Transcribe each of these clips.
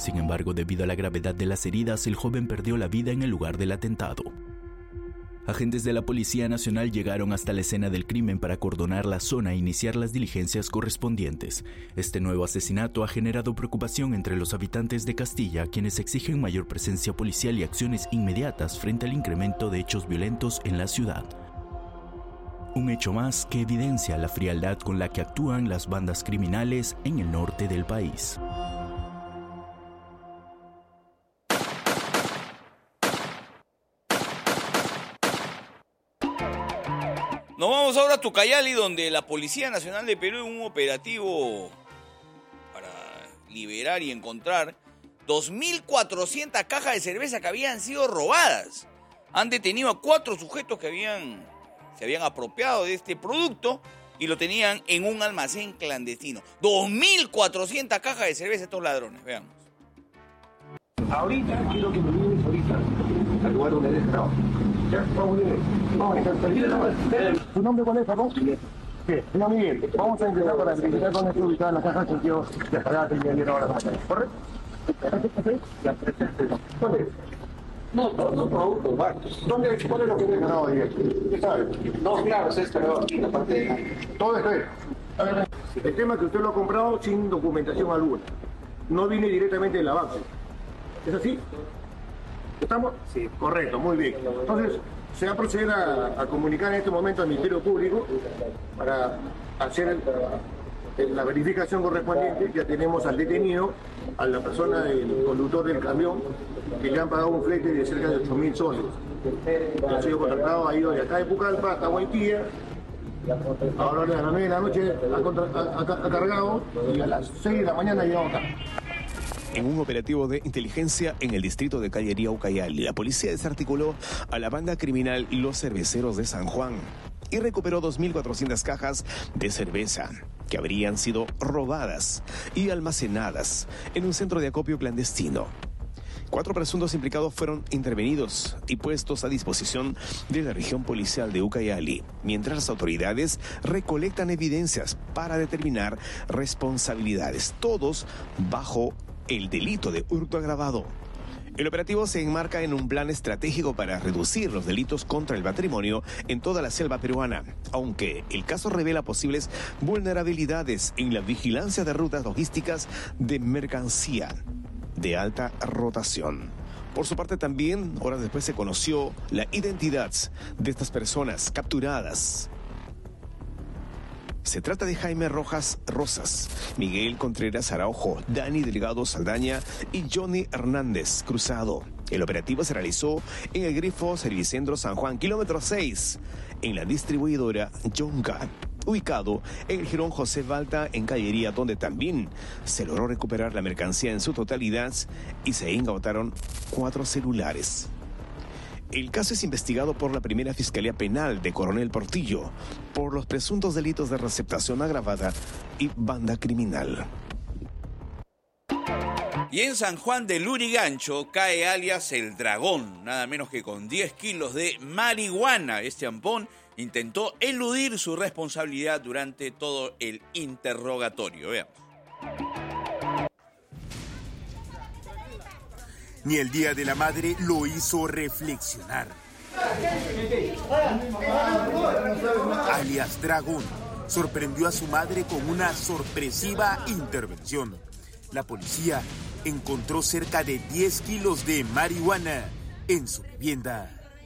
Sin embargo, debido a la gravedad de las heridas, el joven perdió la vida en el lugar del atentado. Agentes de la Policía Nacional llegaron hasta la escena del crimen para acordonar la zona e iniciar las diligencias correspondientes. Este nuevo asesinato ha generado preocupación entre los habitantes de Castilla, quienes exigen mayor presencia policial y acciones inmediatas frente al incremento de hechos violentos en la ciudad. Un hecho más que evidencia la frialdad con la que actúan las bandas criminales en el norte del país. Nos vamos ahora a Tucayali, donde la Policía Nacional de Perú, en un operativo para liberar y encontrar 2.400 cajas de cerveza que habían sido robadas. Han detenido a 4 sujetos que se habían apropiado de este producto y lo tenían en un almacén clandestino. 2.400 cajas de cerveza estos ladrones, veamos. Ahorita quiero que me vienes al lugar donde he dejado. ¿Tu nombre cuál es, Ramón? ¿Qué? No, Miguel, vamos a empezar para verificar dónde está ubicada la caja que yo te pagaste el día de ahora. ¿Correcto? ¿Dónde? No, todos los productos, varios. ¿Dónde? ¿Cuál es lo que deja? No, ¿qué sabe? No, claro, es esto, pero aquí la parte de... Todo esto es. El tema es que usted lo ha comprado sin documentación alguna. No viene directamente de la banca. ¿Es así? ¿Estamos? Sí. Correcto, muy bien. Entonces, se va a proceder a comunicar en este momento al Ministerio Público para hacer la verificación correspondiente. Ya tenemos al detenido, a la persona del conductor del camión, que le han pagado un flete de cerca de 8.000 soles. Ha sido contratado, ha ido de acá de Pucallpa hasta Guaitía. Ahora a las 9 de la noche ha cargado y a las 6 de la mañana ha llegado acá. En un operativo de inteligencia en el distrito de Callería, Ucayali, la policía desarticuló a la banda criminal Los Cerveceros de San Juan y recuperó 2.400 cajas de cerveza que habrían sido robadas y almacenadas en un centro de acopio clandestino. 4 presuntos implicados fueron intervenidos y puestos a disposición de la región policial de Ucayali, mientras las autoridades recolectan evidencias para determinar responsabilidades, todos bajo el delito de hurto agravado. El operativo se enmarca en un plan estratégico para reducir los delitos contra el patrimonio en toda la selva peruana, aunque el caso revela posibles vulnerabilidades en la vigilancia de rutas logísticas de mercancía de alta rotación. Por su parte también, horas después se conoció la identidad de estas personas capturadas. Se trata de Jaime Rojas Rosas, Miguel Contreras Araujo, Dani Delgado Saldaña y Johnny Hernández Cruzado. El operativo se realizó en el Grifo Servicentro San Juan, kilómetro 6, en la distribuidora Yonga, ubicado en el Jirón José Balta, en Callería, donde también se logró recuperar la mercancía en su totalidad y se incautaron 4 celulares. El caso es investigado por la Primera Fiscalía Penal de Coronel Portillo por los presuntos delitos de receptación agravada y banda criminal. Y en San Juan de Lurigancho cae alias El Dragón, nada menos que con 10 kilos de marihuana. Este ampón intentó eludir su responsabilidad durante todo el interrogatorio. Veamos. Ni el Día de la Madre lo hizo reflexionar. Alias Dragón sorprendió a su madre con una sorpresiva intervención. La policía encontró cerca de 10 kilos de marihuana en su vivienda.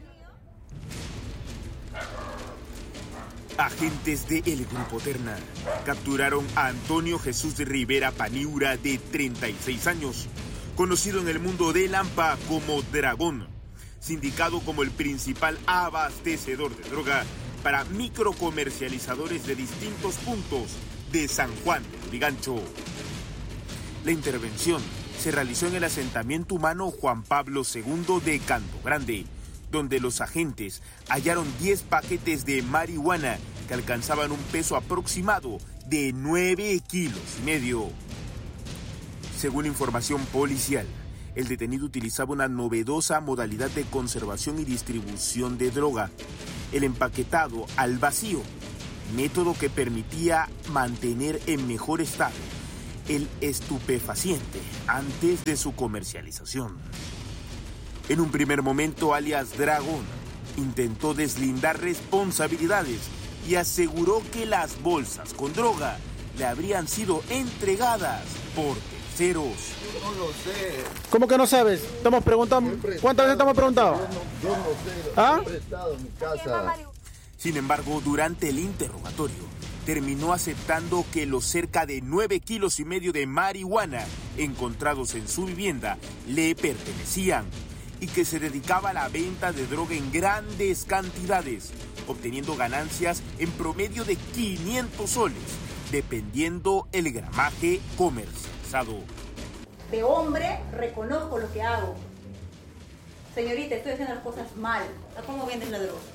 Agentes de El Grupo Terna capturaron a Antonio Jesús de Rivera Paniura, de 36 años, conocido en el mundo de Lampa como Dragón, sindicado como el principal abastecedor de droga para microcomercializadores de distintos puntos de San Juan de Lurigancho. La intervención se realizó en el asentamiento humano Juan Pablo II de Canto Grande, donde los agentes hallaron 10 paquetes de marihuana que alcanzaban un peso aproximado de 9,5 kilos. Según información policial, el detenido utilizaba una novedosa modalidad de conservación y distribución de droga, el empaquetado al vacío, método que permitía mantener en mejor estado el estupefaciente antes de su comercialización. En un primer momento, alias Dragón intentó deslindar responsabilidades y aseguró que las bolsas con droga le habrían sido entregadas por terceros. No lo sé. ¿Cómo que no sabes? Estamos preguntando. ¿Cuántas veces estamos preguntando? Yo no sé. ¿Ah? He prestado en mi casa. Sin embargo, durante el interrogatorio, terminó aceptando que los cerca de 9,5 kilos de marihuana encontrados en su vivienda le pertenecían y que se dedicaba a la venta de droga en grandes cantidades, obteniendo ganancias en promedio de 500 soles, dependiendo el gramaje comercializado. De hombre, reconozco lo que hago. Señorita, estoy haciendo las cosas mal. ¿Cómo vendes la droga?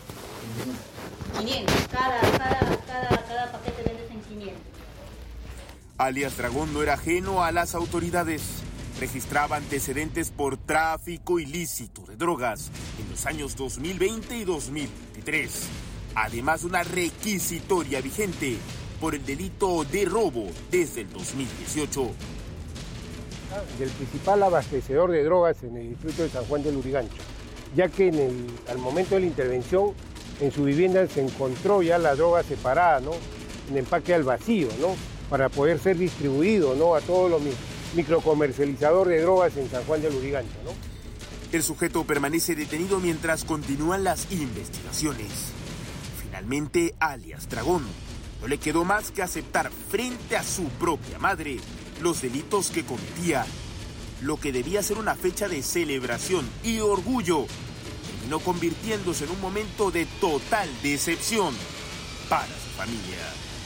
500. Cada paquete vendes en 500. Alias Dragón no era ajeno a las autoridades. Registraba antecedentes por tráfico ilícito de drogas en los años 2020 y 2023. Además, una requisitoria vigente por el delito de robo desde el 2018. Del principal abastecedor de drogas en el distrito de San Juan del Lurigancho, ya que al momento de la intervención en su vivienda se encontró ya la droga separada, ¿no? En empaque al vacío, ¿no? Para poder ser distribuido, ¿no? A todos los microcomercializadores de drogas en San Juan del Lurigancho, ¿no? El sujeto permanece detenido mientras continúan las investigaciones. Finalmente, alias Dragón no le quedó más que aceptar frente a su propia madre los delitos que cometía. Lo que debía ser una fecha de celebración y orgullo terminó convirtiéndose en un momento de total decepción para su familia.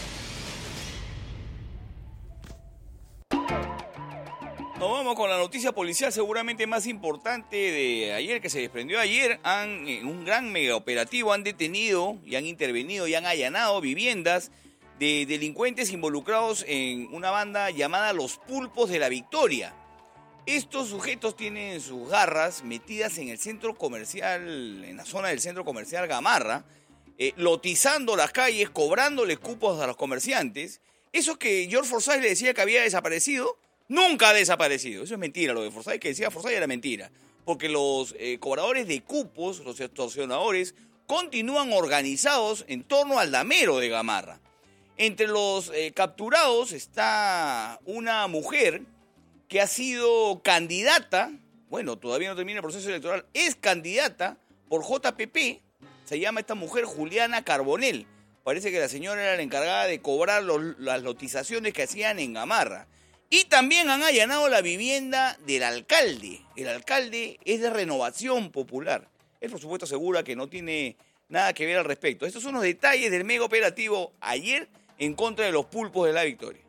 Nos vamos con la noticia policial seguramente más importante de ayer, que se desprendió ayer. En un gran mega operativo han detenido y han intervenido y han allanado viviendas de delincuentes involucrados en una banda llamada Los Pulpos de la Victoria. Estos sujetos tienen sus garras metidas en el centro comercial, en la zona del centro comercial Gamarra, lotizando las calles, cobrándole cupos a los comerciantes. Eso que George Forsyth le decía que había desaparecido, nunca ha desaparecido. Eso es mentira, lo de Forsyth, que decía Forsyth era mentira. Porque los cobradores de cupos, los extorsionadores, continúan organizados en torno al damero de Gamarra. Entre los capturados está una mujer que ha sido candidata, bueno, todavía no termina el proceso electoral, es candidata por JPP, se llama esta mujer Juliana Carbonell. Parece que la señora era la encargada de cobrar las lotizaciones que hacían en Gamarra. Y también han allanado la vivienda del alcalde. El alcalde es de Renovación Popular. Él, por supuesto, asegura que no tiene nada que ver al respecto. Estos son los detalles del mega operativo ayer en contra de los Pulpos de la Victoria.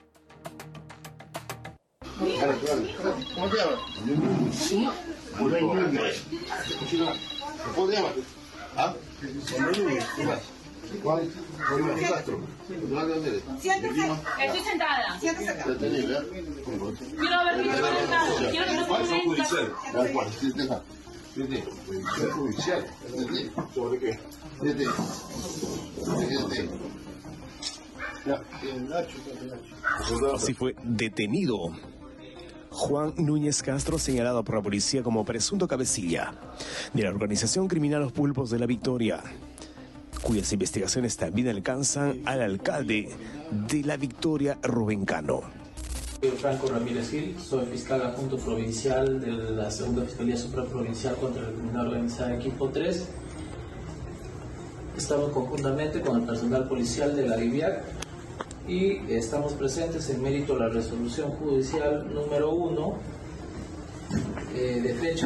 ¿Cómo te llamas? ¿Cómo te llamas? ¿Ah? ¿Cuál? Castro. ¿Dónde eres? Siéntese. Estoy sentada. Siéntese acá. Quiero ver mi documento. Quiero que ¿Cuál? me Judicial. ¿Cuál? Siéntese. Judicial. ¿Sobre qué? Siéntese. Así fue detenido Juan Núñez Castro, señalado por la policía como presunto cabecilla de la organización criminal Los Pulpos de la Victoria, cuyas investigaciones también alcanzan al alcalde de La Victoria, Rubén Cano. Soy Franco Ramírez Gil, soy fiscal adjunto provincial de la Segunda Fiscalía Supraprovincial contra la Criminalidad Organizada Equipo 3. Estamos conjuntamente con el personal policial de la DIVIAC y estamos presentes en mérito a la resolución judicial número 1 de fecha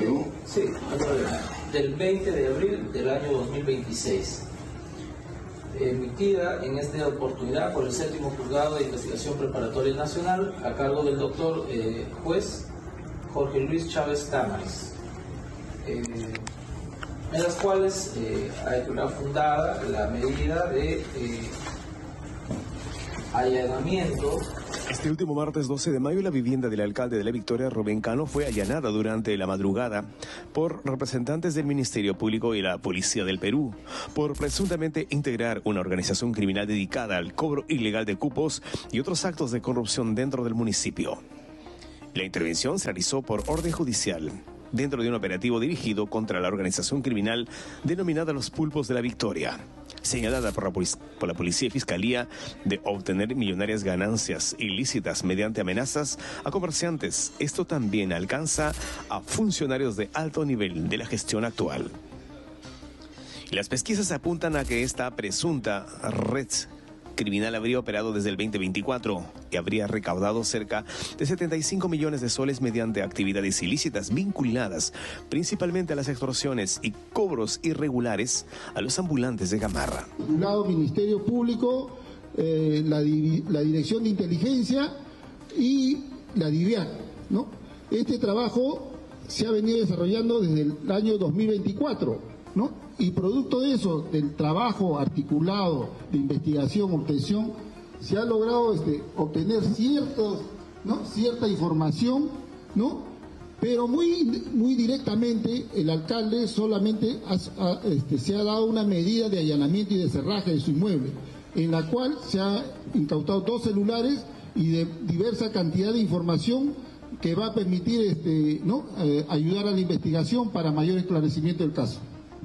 20, del 20 de abril del año 2026, emitida en esta oportunidad por el 7º Juzgado de Investigación Preparatoria Nacional a cargo del doctor juez Jorge Luis Chávez Tamares, en las cuales hay una fundada la medida de allanamiento Este último martes 12 de mayo, la vivienda del alcalde de La Victoria, Rubén Cano, fue allanada durante la madrugada por representantes del Ministerio Público y la Policía del Perú por presuntamente integrar una organización criminal dedicada al cobro ilegal de cupos y otros actos de corrupción dentro del municipio. La intervención se realizó por orden judicial dentro de un operativo dirigido contra la organización criminal denominada Los Pulpos de La Victoria, señalada por la Policía y Fiscalía de obtener millonarias ganancias ilícitas mediante amenazas a comerciantes. Esto también alcanza a funcionarios de alto nivel de la gestión actual. Las pesquisas apuntan a que esta presunta red criminal habría operado desde el 2024 y habría recaudado cerca de 75 millones de soles mediante actividades ilícitas vinculadas principalmente a las extorsiones y cobros irregulares a los ambulantes de Gamarra. De un lado, Ministerio Público, la Dirección de Inteligencia y la DIVIAC, ¿no? Este trabajo se ha venido desarrollando desde el año 2024, ¿no? Y producto de eso, del trabajo articulado de investigación, obtención, se ha logrado obtener cierta información, ¿no? Pero muy directamente el alcalde solamente se ha dado una medida de allanamiento y de cerraje de su inmueble, en la cual se ha incautado 2 celulares y de diversa cantidad de información que va a permitir ayudar a la investigación para mayor esclarecimiento del caso.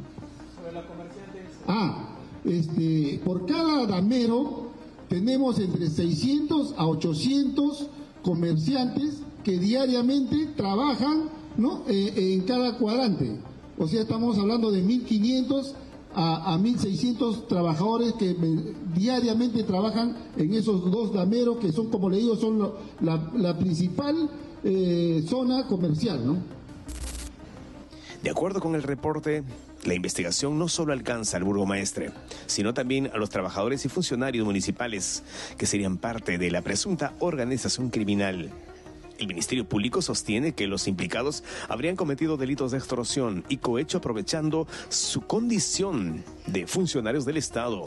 Por cada damero tenemos entre 600 a 800 comerciantes que diariamente trabajan, ¿no? En cada cuadrante. O sea, estamos hablando de 1.500 a 1.600 trabajadores que diariamente trabajan en esos 2 dameros que son, como le digo, son la principal zona comercial, ¿no? De acuerdo con el reporte, la investigación no solo alcanza al burgomaestre, sino también a los trabajadores y funcionarios municipales que serían parte de la presunta organización criminal. El Ministerio Público sostiene que los implicados habrían cometido delitos de extorsión y cohecho aprovechando su condición de funcionarios del Estado.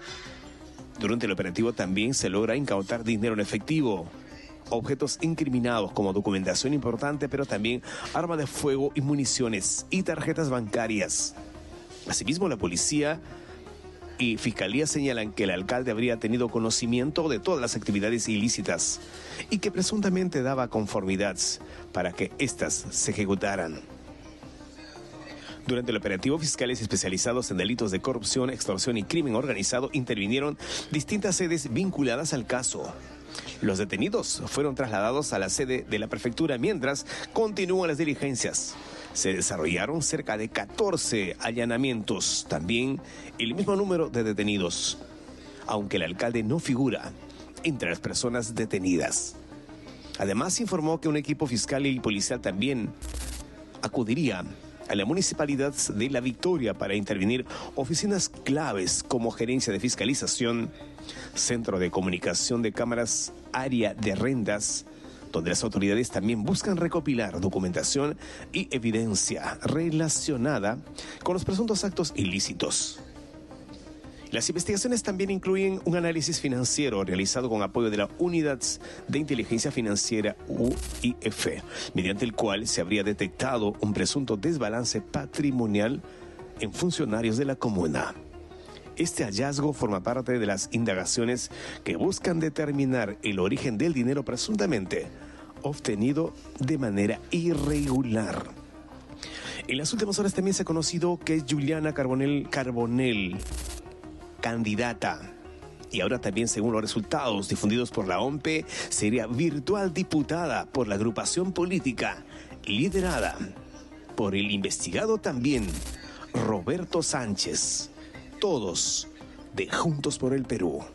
Durante el operativo también se logra incautar dinero en efectivo, objetos incriminados como documentación importante, pero también arma de fuego y municiones y tarjetas bancarias. Asimismo, la policía y fiscalía señalan que el alcalde habría tenido conocimiento de todas las actividades ilícitas y que presuntamente daba conformidad para que éstas se ejecutaran. Durante el operativo, fiscales especializados en delitos de corrupción, extorsión y crimen organizado intervinieron distintas sedes vinculadas al caso. Los detenidos fueron trasladados a la sede de la prefectura mientras continúan las diligencias. Se desarrollaron cerca de 14 allanamientos, también el mismo número de detenidos, aunque el alcalde no figura entre las personas detenidas. Además, informó que un equipo fiscal y policial también acudiría a la municipalidad de La Victoria para intervenir oficinas claves como gerencia de fiscalización, centro de comunicación de cámaras, área de rentas, donde las autoridades también buscan recopilar documentación y evidencia relacionada con los presuntos actos ilícitos. Las investigaciones también incluyen un análisis financiero realizado con apoyo de la Unidad de Inteligencia Financiera UIF, mediante el cual se habría detectado un presunto desbalance patrimonial en funcionarios de la comuna. Este hallazgo forma parte de las indagaciones que buscan determinar el origen del dinero presuntamente obtenido de manera irregular. En las últimas horas también se ha conocido que Juliana Carbonell, candidata, y ahora también según los resultados difundidos por la OMPE, sería virtual diputada por la agrupación política liderada por el investigado también Roberto Sánchez, todos de Juntos por el Perú.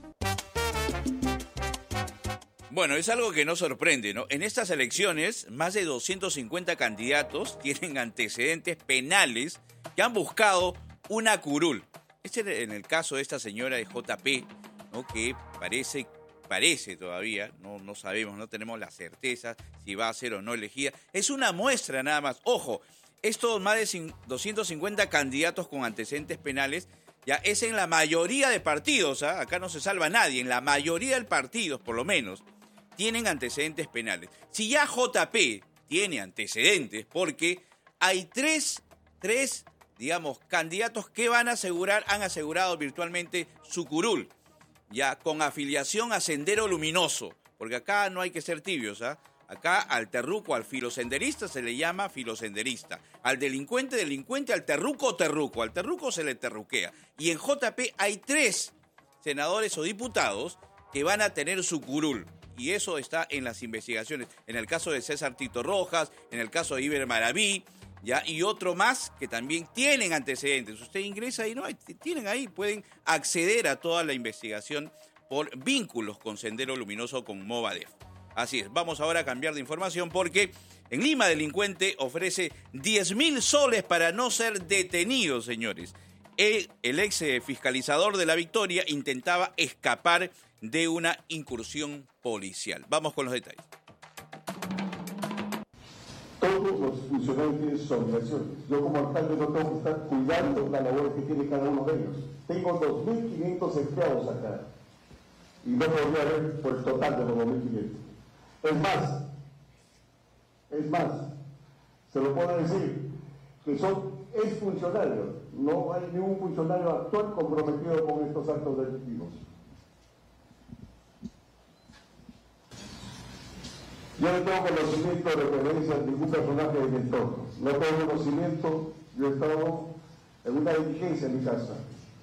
Bueno, es algo que no sorprende, ¿no? En estas elecciones, más de 250 candidatos tienen antecedentes penales que han buscado una curul. En el caso de esta señora de JP, ¿no? Que parece todavía, no sabemos, no tenemos la certeza si va a ser o no elegida. Es una muestra nada más. Ojo, estos más de 250 candidatos con antecedentes penales ya es en la mayoría de partidos, ¿eh? Acá no se salva nadie, en la mayoría de partidos por lo menos. tienen antecedentes penales. Si ya JP tiene antecedentes, porque hay tres, digamos, candidatos que han asegurado virtualmente su curul, ya con afiliación a Sendero Luminoso, porque acá no hay que ser tibios, ¿ah? Acá al terruco, al filosenderista se le llama filosenderista, al delincuente, al terruco, al terruco se le terruquea. Y en JP hay 3 senadores o diputados que van a tener su curul. Y eso está en las investigaciones. En el caso de César Tito Rojas, en el caso de Iber Maraví, ¿ya? Y otro más que también tienen antecedentes. Usted ingresa ahí, ¿no? Tienen ahí, pueden acceder a toda la investigación por vínculos con Sendero Luminoso, con Movadef. Así es, vamos ahora a cambiar de información porque en Lima delincuente ofrece 10.000 soles para no ser detenido, señores. El ex fiscalizador de La Victoria intentaba escapar de una incursión policial. Vamos con los detalles. Todos los funcionarios son inversiones. Yo como alcalde no tengo que estar cuidando la labor que tiene cada uno de ellos. Tengo 2.500 empleados acá y no podría ver por el total de los 2.500. Es más, se lo puedo decir, que son exfuncionarios. No hay ningún funcionario actual comprometido con estos actos delictivos. Yo no tengo conocimiento de referencia a ningún personaje de mi entorno. No tengo conocimiento, yo he estado en una diligencia en mi casa.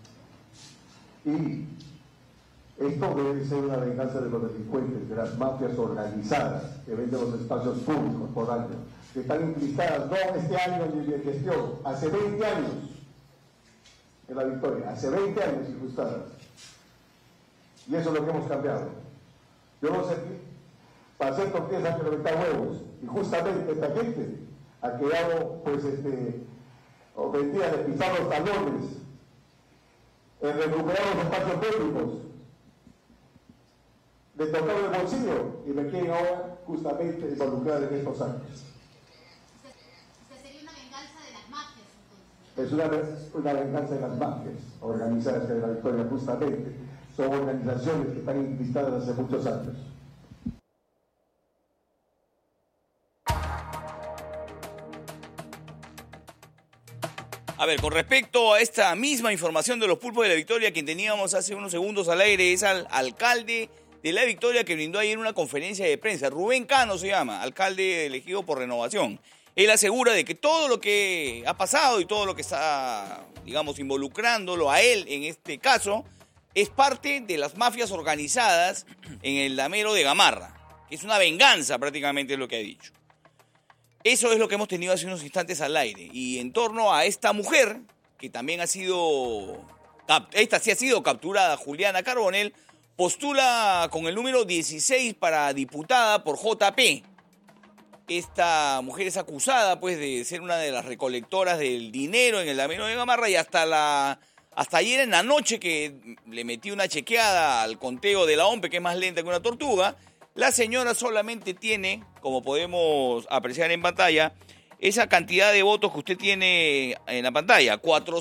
Y esto debe ser una venganza de los delincuentes, de las mafias organizadas que venden los espacios públicos por año, que están implicadas no este año ni de gestión, hace 20 años en La Victoria, hace 20 años incrustadas. Y eso es lo que hemos cambiado. Yo no sé qué. Para hacer tortillas hay que reventar huevos. Y justamente esta gente ha quedado, pues, ofendida de pisar los talones, en recuperar los espacios públicos, de tocar el bolsillo, y me quieren ahora justamente involucrar en estos actos. ¿Sería una venganza de las mafias, Es entonces? una venganza de las mafias organizadas de La Victoria, justamente. Son organizaciones que están implicadas hace muchos años. A ver, con respecto a esta misma información de los pulpos de La Victoria, quien teníamos hace unos segundos al aire es al alcalde de La Victoria, que brindó ayer una conferencia de prensa. Rubén Cano se llama, alcalde elegido por Renovación. Él asegura de que todo lo que ha pasado y todo lo que está, digamos, involucrándolo a él en este caso, es parte de las mafias organizadas en el damero de Gamarra, que es una venganza prácticamente, es lo que ha dicho. Eso es lo que hemos tenido hace unos instantes al aire. Y en torno a esta mujer, que también ha sido capturada, Juliana Carbonell, postula con el número 16 para diputada por JP. Esta mujer es acusada, pues, de ser una de las recolectoras del dinero en el damero de Gamarra, y hasta ayer en la noche, que le metí una chequeada al conteo de la OMPE, que es más lenta que una tortuga, la señora solamente tiene, como podemos apreciar en pantalla, esa cantidad de votos que usted tiene en la pantalla,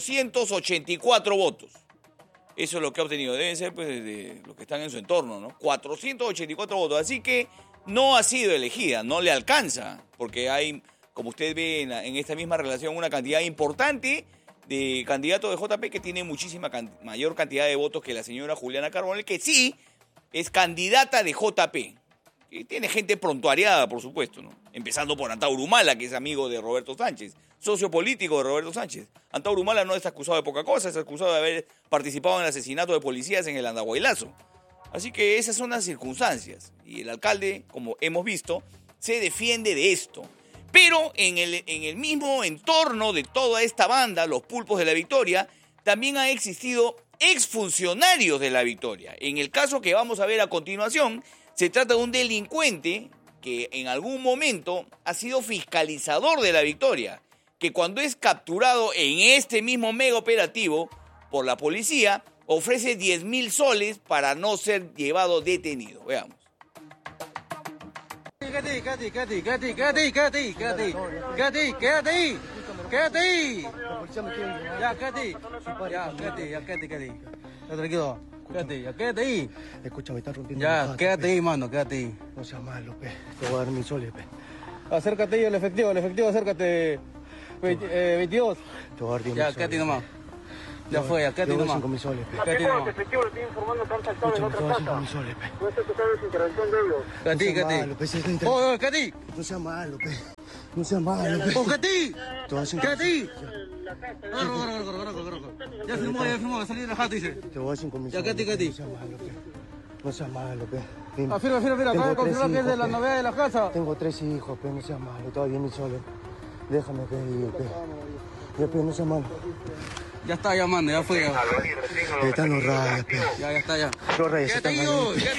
484 votos. Eso es lo que ha obtenido. Deben ser, pues, de los que están en su entorno, ¿no? 484 votos. Así que no ha sido elegida, no le alcanza, porque hay, como usted ve en esta misma relación, una cantidad importante de candidatos de JP que tiene mayor cantidad de votos que la señora Juliana Carbonell, que sí es candidata de JP. Y tiene gente prontuariada, por supuesto, ¿no? Empezando por Antauro Humala, que es amigo de Roberto Sánchez, socio político de Roberto Sánchez. Antauro Humala no está acusado de poca cosa, está acusado de haber participado en el asesinato de policías en el Andahuaylazo. Así que esas son las circunstancias. Y el alcalde, como hemos visto, se defiende de esto. Pero en el mismo entorno de toda esta banda, los pulpos de La Victoria, también han existido exfuncionarios de La Victoria. En el caso que vamos a ver a continuación, se trata de un delincuente que en algún momento ha sido fiscalizador de La Victoria, que cuando es capturado en este mismo mega operativo por la policía, ofrece 10.000 soles para no ser llevado detenido. Veamos. Quédate ahí. Ya, quédate. Tranquilo. Quédate ahí. Escúchame, están rompiendo. Ya, quédate ahí, mano, quédate ahí. No seas malo, pe. Te voy a dar 1000 soles, pe. Acércate ahí al efectivo, acércate. 22. Te voy a dar 10.000 soles. Ya, quédate nomás. Ya fue, ya quédate nomás. 5.000 soles, pe. Quédate nomás. efectivo le estoy informando que han saltado en otra Te voy a dar casa. 5.000 soles, pe. No sé total esa intervención de ellos. Quédate. Oye, quédate. No seas malo, pe. No seas malo, pe. Quédate. Te voy a dar Quédate. Ya firmó, va a salir de la jata, dice. Te voy a dar 5.000 soles. Ya, quédate. No seas malo, pe. No seas malo, pe. Firma, acaba de confirmar que es de la novedad de la casa. Tengo 3 hijos, pe. No seas malo. Te doy 10.000 soles. Déjame pedir, pe. Ya, pe, no seas malo. Ya está, ya, mano, ya fue. Ya. Están los rayos, pe. Ya está, ya. Los rayos están ahí.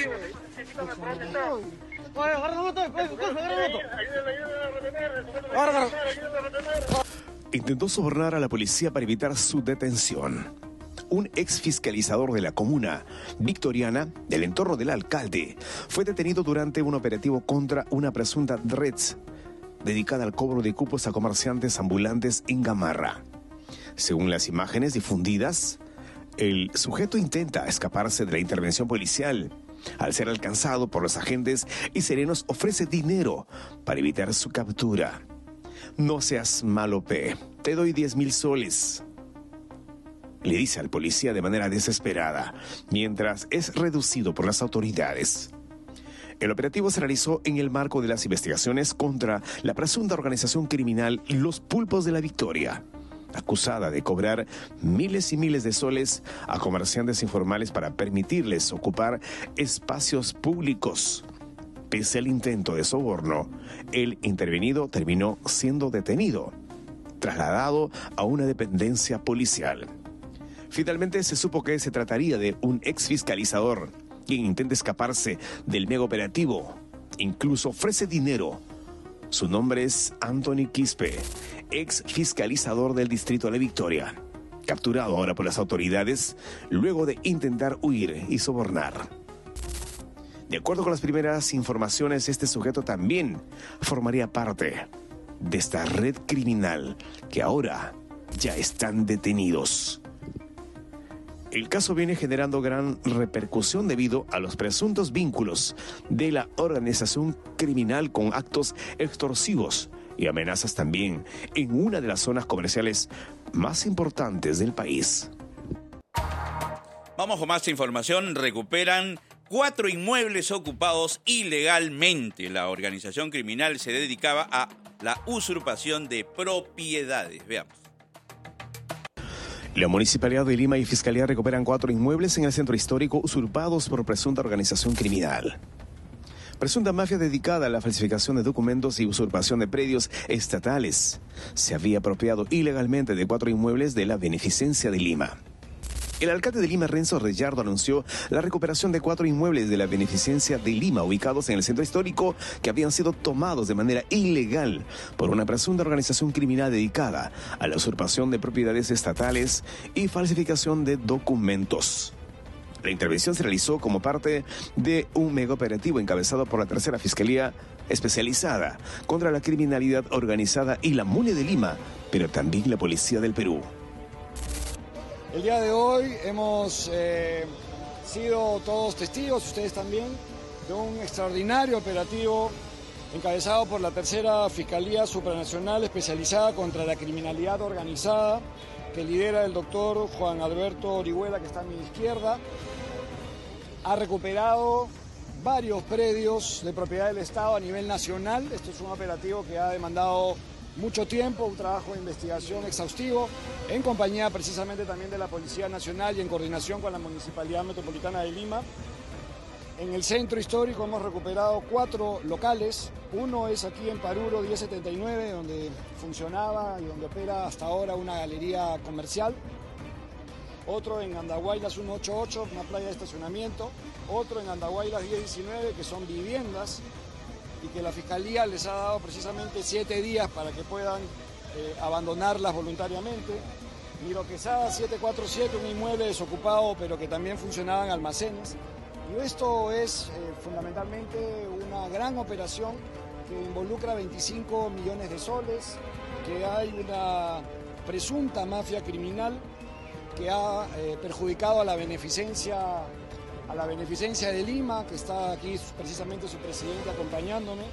Intentó sobornar a la policía para evitar su detención. Un ex fiscalizador de la comuna victoriana, del entorno del alcalde, fue detenido durante un operativo contra una presunta red dedicada al cobro de cupos a comerciantes ambulantes en Gamarra. Según las imágenes difundidas, el sujeto intenta escaparse de la intervención policial. Al ser alcanzado por los agentes y serenos, ofrece dinero para evitar su captura. No seas malo, pe. Te doy 10.000 soles. Le dice al policía de manera desesperada, mientras es reducido por las autoridades. El operativo se realizó en el marco de las investigaciones contra la presunta organización criminal Los Pulpos de la Victoria, acusada de cobrar miles y miles de soles a comerciantes informales para permitirles ocupar espacios públicos. Pese al intento de soborno, el intervenido terminó siendo detenido, trasladado a una dependencia policial. Finalmente se supo que se trataría de un ex fiscalizador quien intenta escaparse del mega operativo. Incluso ofrece dinero. Su nombre es Anthony Quispe, ex fiscalizador del distrito de Victoria, capturado ahora por las autoridades luego de intentar huir y sobornar. De acuerdo con las primeras informaciones, este sujeto también formaría parte de esta red criminal que ahora ya están detenidos. El caso viene generando gran repercusión debido a los presuntos vínculos de la organización criminal con actos extorsivos y amenazas también en una de las zonas comerciales más importantes del país. Vamos con más información. Recuperan 4 inmuebles ocupados ilegalmente. La organización criminal se dedicaba a la usurpación de propiedades. Veamos. La Municipalidad de Lima y Fiscalía recuperan 4 inmuebles en el centro histórico usurpados por presunta organización criminal. Presunta mafia dedicada a la falsificación de documentos y usurpación de predios estatales. Se había apropiado ilegalmente de 4 inmuebles de la Beneficencia de Lima. El alcalde de Lima, Renzo Reyardo, anunció la recuperación de 4 inmuebles de la Beneficencia de Lima ubicados en el centro histórico que habían sido tomados de manera ilegal por una presunta organización criminal dedicada a la usurpación de propiedades estatales y falsificación de documentos. La intervención se realizó como parte de un megaoperativo encabezado por la Tercera Fiscalía Especializada contra la Criminalidad Organizada y la MUNE de Lima, pero también la Policía del Perú. El día de hoy hemos sido todos testigos, ustedes también, de un extraordinario operativo encabezado por la Tercera Fiscalía Supranacional Especializada contra la Criminalidad Organizada, que lidera el doctor Juan Alberto Orihuela, que está a mi izquierda. Ha recuperado varios predios de propiedad del Estado a nivel nacional. Esto es un operativo que ha demandado mucho tiempo, un trabajo de investigación exhaustivo, en compañía precisamente también de la Policía Nacional y en coordinación con la Municipalidad Metropolitana de Lima. En el centro histórico hemos recuperado 4 locales. Uno es aquí en Paruro 1079, donde funcionaba y donde opera hasta ahora una galería comercial. Otro en Andahuaylas 188, una playa de estacionamiento. Otro en Andahuaylas 1019, que son viviendas, y que la Fiscalía les ha dado precisamente 7 días para que puedan abandonarlas voluntariamente. Miro Quesada 747, un inmueble desocupado pero que también funcionaban almacenes. Y esto es fundamentalmente una gran operación que involucra 25 millones de soles, que hay una presunta mafia criminal que ha perjudicado a la beneficencia a la Beneficencia de Lima, que está aquí precisamente su presidente acompañándome,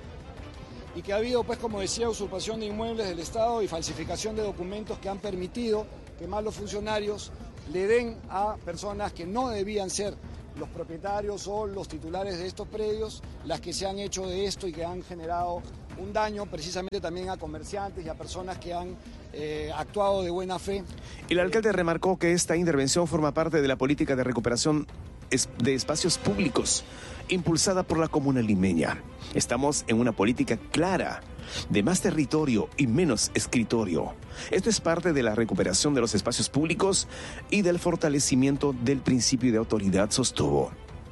y que ha habido, pues como decía, usurpación de inmuebles del Estado y falsificación de documentos que han permitido que malos funcionarios le den a personas que no debían ser los propietarios o los titulares de estos predios, las que se han hecho de esto y que han generado un daño precisamente también a comerciantes y a personas que han actuado de buena fe. El alcalde remarcó que esta intervención forma parte de la política de recuperación de espacios públicos impulsada por la comuna limeña. Estamos en una política clara de más territorio y menos escritorio. Esto es parte de la recuperación de los espacios públicos y del fortalecimiento del principio de autoridad, sostuvo.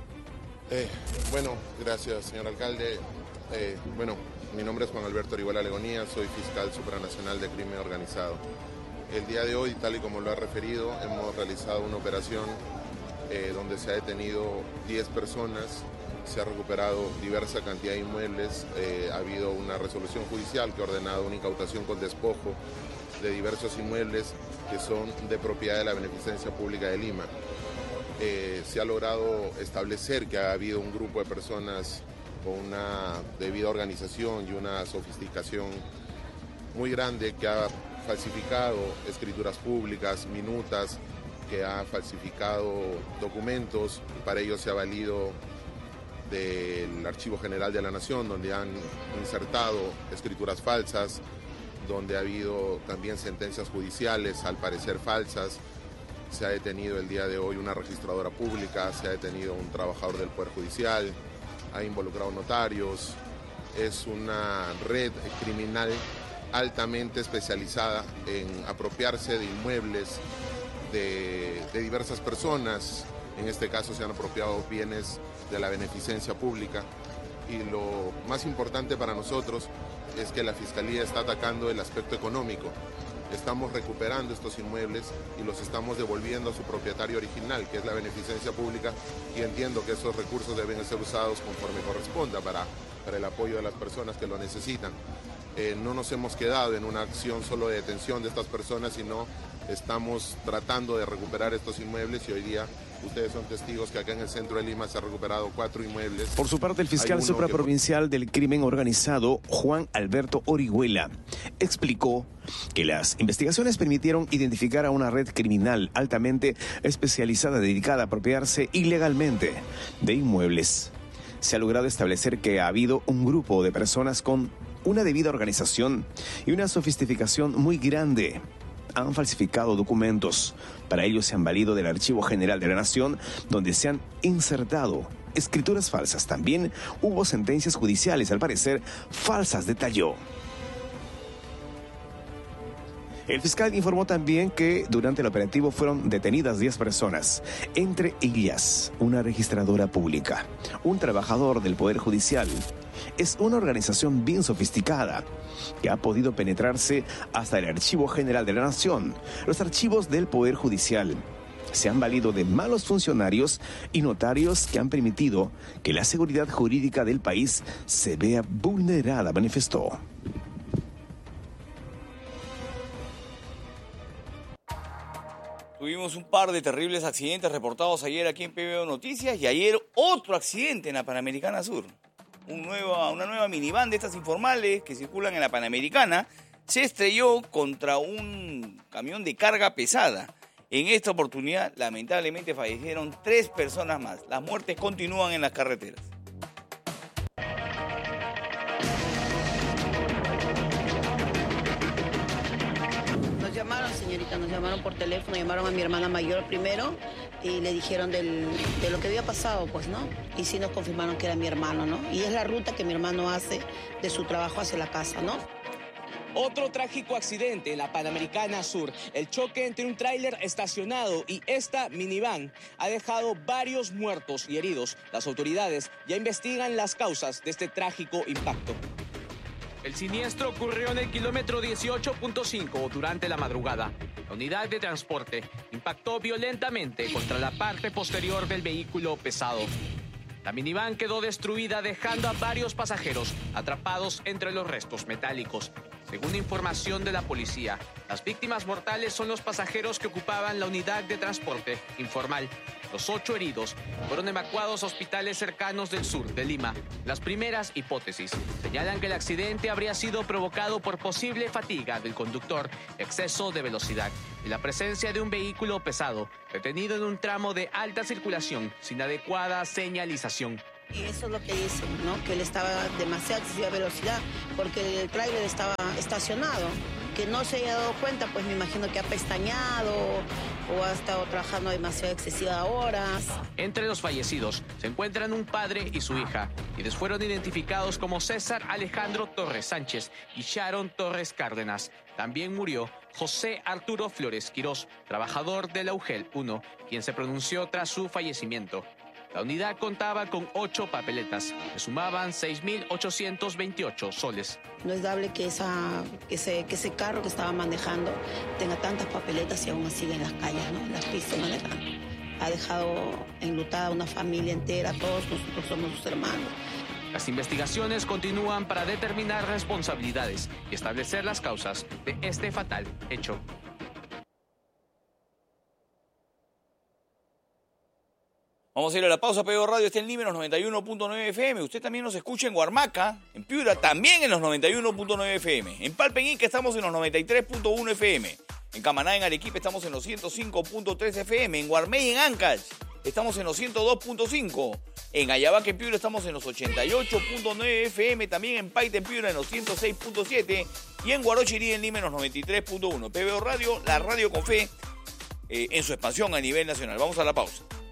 Bueno, gracias, señor alcalde. Mi nombre es Juan Alberto Orihuela Legonía, soy fiscal supranacional de crimen organizado. El día de hoy, tal y como lo ha referido, hemos realizado una operación donde se ha detenido 10 personas, se ha recuperado diversa cantidad de inmuebles, ha habido una resolución judicial que ha ordenado una incautación con despojo de diversos inmuebles que son de propiedad de la Beneficencia Pública de Lima. Se ha logrado establecer que ha habido un grupo de personas con una debida organización y una sofisticación muy grande que ha falsificado escrituras públicas, minutas, que ha falsificado documentos. Para ello se ha valido del Archivo General de la Nación, donde han insertado escrituras falsas, donde ha habido también sentencias judiciales, al parecer falsas. Se ha detenido el día de hoy una registradora pública, se ha detenido un trabajador del Poder Judicial, ha involucrado notarios. Es una red criminal altamente especializada en apropiarse de inmuebles de diversas personas. En este caso se han apropiado bienes de la beneficencia pública, y lo más importante para nosotros es que la Fiscalía está atacando el aspecto económico. Estamos recuperando estos inmuebles y los estamos devolviendo a su propietario original, que es la beneficencia pública, y entiendo que esos recursos deben ser usados conforme corresponda para el apoyo de las personas que lo necesitan. No nos hemos quedado en una acción solo de detención de estas personas, sino estamos tratando de recuperar estos inmuebles, y hoy día ustedes son testigos que acá en el centro de Lima se han recuperado 4 inmuebles. Por su parte, el fiscal supraprovincial del crimen organizado, Juan Alberto Orihuela, explicó que las investigaciones permitieron identificar a una red criminal altamente especializada dedicada a apropiarse ilegalmente de inmuebles. Se ha logrado establecer que ha habido un grupo de personas con una debida organización y una sofisticación muy grande. Han falsificado documentos. Para ello se han valido del Archivo General de la Nación, donde se han insertado escrituras falsas. También hubo sentencias judiciales, al parecer falsas, detalló. El fiscal informó también que durante el operativo fueron detenidas 10 personas, entre ellas una registradora pública, un trabajador del Poder Judicial. Es una organización bien sofisticada que ha podido penetrarse hasta el Archivo General de la Nación, los archivos del Poder Judicial. Se han valido de malos funcionarios y notarios que han permitido que la seguridad jurídica del país se vea vulnerada, manifestó. Tuvimos un par de terribles accidentes reportados ayer aquí en PBO Noticias, y ayer otro accidente en la Panamericana Sur. Una nueva minivan de estas informales que circulan en la Panamericana se estrelló contra un camión de carga pesada. En esta oportunidad, lamentablemente, fallecieron 3 personas más. Las muertes continúan en las carreteras. Nos llamaron, señorita, nos llamaron por teléfono, llamaron a mi hermana mayor primero y le dijeron de lo que había pasado, pues, ¿no? Y sí nos confirmaron que era mi hermano, ¿no? Y es la ruta que mi hermano hace de su trabajo hacia la casa, ¿no? Otro trágico accidente en la Panamericana Sur. El choque entre un tráiler estacionado y esta minivan ha dejado varios muertos y heridos. Las autoridades ya investigan las causas de este trágico impacto. El siniestro ocurrió en el kilómetro 18.5 durante la madrugada. La unidad de transporte impactó violentamente contra la parte posterior del vehículo pesado. La minivan quedó destruida, dejando a varios pasajeros atrapados entre los restos metálicos. Según información de la policía, las víctimas mortales son los pasajeros que ocupaban la unidad de transporte informal. Los 8 heridos fueron evacuados a hospitales cercanos del sur de Lima. Las primeras hipótesis señalan que el accidente habría sido provocado por posible fatiga del conductor, exceso de velocidad y la presencia de un vehículo pesado detenido en un tramo de alta circulación sin adecuada señalización. Y eso es lo que dicen, ¿no? Que él estaba a demasiada excesiva velocidad porque el tráiler estaba estacionado. Que no se haya dado cuenta, pues me imagino que ha pestañeado o ha estado trabajando demasiado excesivas horas. Entre los fallecidos se encuentran un padre y su hija, quienes fueron identificados como César Alejandro Torres Sánchez y Sharon Torres Cárdenas. También murió José Arturo Flores Quirós, trabajador de la UGEL 1, quien se pronunció tras su fallecimiento. La unidad contaba con 8 papeletas, que sumaban 6.828 soles. No es dable que ese carro que estaba manejando tenga tantas papeletas y aún así en las calles, ¿no? En las pistas manejando. Ha dejado enlutada a una familia entera, todos nosotros somos sus hermanos. Las investigaciones continúan para determinar responsabilidades y establecer las causas de este fatal hecho. Vamos a ir a la pausa. PBO Radio está en Lima en los 91.9 FM. Usted también nos escucha en Huarmaca, en Piura, también en los 91.9 FM. En Palpa, en Ica, estamos en los 93.1 FM. En Camaná, en Arequipa, estamos en los 105.3 FM. En Guarmey, en Ancash, estamos en los 102.5. En Ayabaque, en Piura, estamos en los 88.9 FM. También en Paita, en Piura, en los 106.7. Y en Guarochirí, en Lima, en los 93.1. PBO Radio, la radio con fe en su expansión a nivel nacional. Vamos a la pausa.